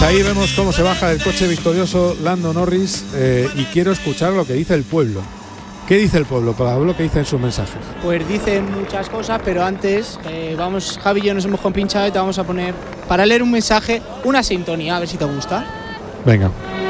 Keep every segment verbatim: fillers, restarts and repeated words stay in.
ahí vemos cómo se baja del coche victorioso Lando Norris eh, y quiero escuchar lo que dice el pueblo. ¿Qué dice el pueblo, Pablo? ¿Qué dice en sus mensajes? Pues dicen muchas cosas, pero antes eh, vamos, Javi y yo nos hemos compinchado y te vamos a poner, para leer un mensaje, una sintonía, a ver si te gusta. Venga.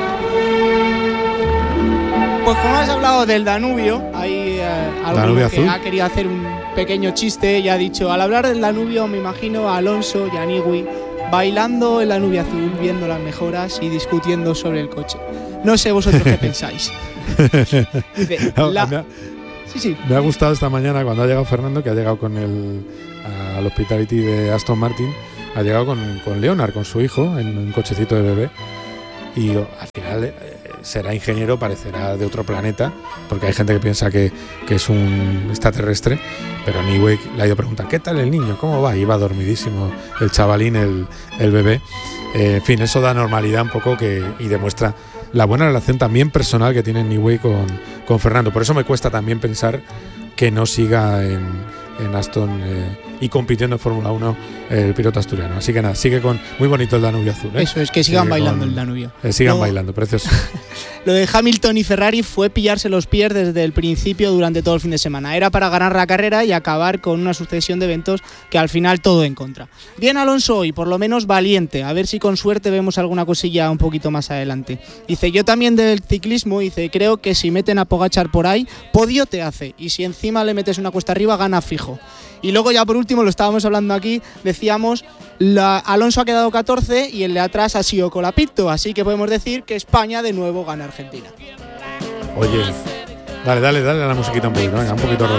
Pues como has hablado del Danubio, hay eh, alguien que azul. ha querido hacer un pequeño chiste y ha dicho, al hablar del Danubio me imagino a Alonso y a Nigui bailando el Danubio azul, viendo las mejoras y discutiendo sobre el coche. No sé vosotros qué pensáis. Dice, la... me, ha, sí, sí. me ha gustado esta mañana cuando ha llegado Fernando, que ha llegado con el al hospitality de Aston Martin, ha llegado con, con Leonard, con su hijo, en un cochecito de bebé. Y al final eh, será ingeniero, parecerá de otro planeta, porque hay gente que piensa que, que es un extraterrestre, pero Newey le ha ido a preguntar, ¿qué tal el niño? ¿Cómo va? Iba dormidísimo el chavalín, el, el bebé. Eh, en fin, eso da normalidad un poco que, y demuestra la buena relación también personal que tiene Newey con, con Fernando. Por eso me cuesta también pensar que no siga en, en Aston eh, y compitiendo en Fórmula uno el piloto asturiano. Así que nada, sigue con muy bonito el Danubio azul. ¿eh? Eso es, que sigan sigue bailando con, el Danubio. Eh, sigan Luego, bailando, precioso. Lo de Hamilton y Ferrari fue pillarse los pies desde el principio durante todo el fin de semana. Era para ganar la carrera y acabar con una sucesión de eventos que al final todo en contra. Bien Alonso hoy, por lo menos valiente. A ver si con suerte vemos alguna cosilla un poquito más adelante. Dice, yo también del ciclismo, dice, creo que si meten a Pogačar por ahí, podio te hace. Y si encima le metes una cuesta arriba, gana fijo. Y luego ya por último, lo estábamos hablando aquí, decíamos, la, Alonso ha quedado catorce y el de atrás ha sido Colapinto, así que podemos decir que España de nuevo gana Argentina. Oye, dale, dale, dale a la musiquita un poquito, venga, un poquito.